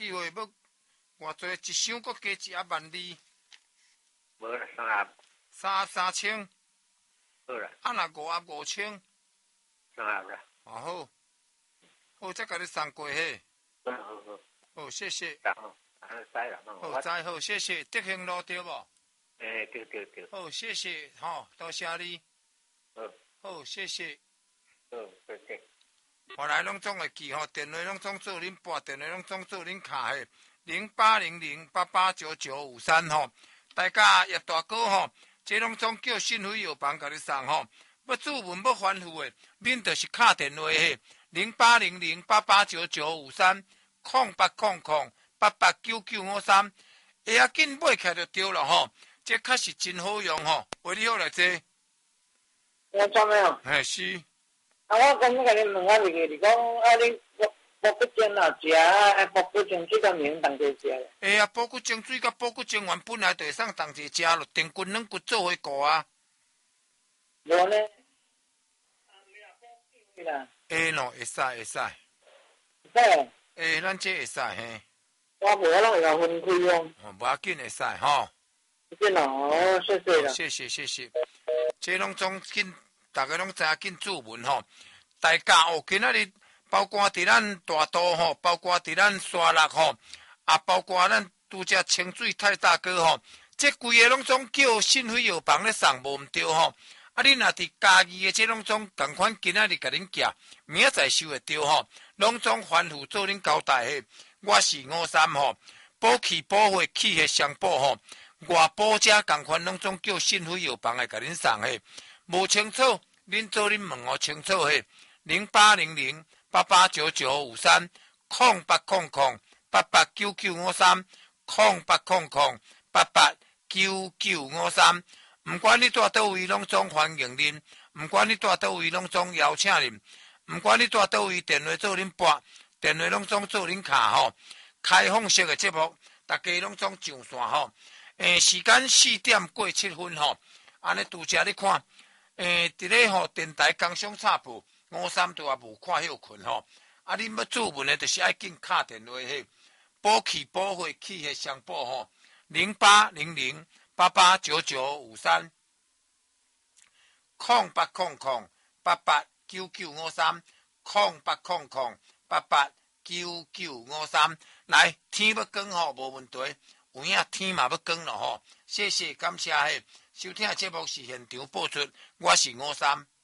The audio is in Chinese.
句话要偌济一箱，搁加12000。 无啦 3000。 好啦， 啊，若5000。 啦。 好，好，再甲你送过嘿。 好。 好，谢谢。 好，知啦。 好，知好，谢谢。德兴路对无？ 对。 好，谢谢，多谢你。好，谢谢。 好，谢谢。 我来拢总会记电话拢总做恁拨，电话拢总做恁卡嘿，0800889953大家叶大哥这拢总叫信费药房甲你送要注文要反复的，恁就是敲电话嘿，08008899530800889953，会要紧买起来就对了这确实真好用为你好来坐。 我怎么样？ 是。 我讲要甲你问一个，你讲你补骨精哪食补骨精水甲面当地食咧？ 补骨精水甲补骨精丸本来就会送当地食咯，定骨软骨做伙顾啊。 无呢？ 咯，会使。会使。咱这会使嘿。 我无我拢会甲分开无要紧会使真哦，谢谢啦。 谢谢。这拢总紧，大家拢知影紧注文大家今仔日包括伫咱大都包括伫咱沙鹿包括咱拄则清水太大哥这规个拢总叫信费药房咧送无毋对你若伫家己的这拢总同款，今仔日甲恁寄，明仔载收会着拢总反复做恁交代我是53补气补血气血相补外补者同款拢总叫信费药房来甲恁送无清楚恁做恁问清楚08008899530800889953毋管你住倒位，拢总欢迎恁；毋管你住倒位，拢总邀请恁；毋管你住倒位，电话做恁拨，电话拢总做恁卡开放式的节目，大家拢总上线时间4点过7分安尼拄则你看伫咧电台工商插播53都也无看休困恁要注文的，就是爱紧敲电话补气补血气血相补08008899530800889953来，天要光无问题，有影天嘛要光了谢谢感谢收听的节目是现场播出，我是53。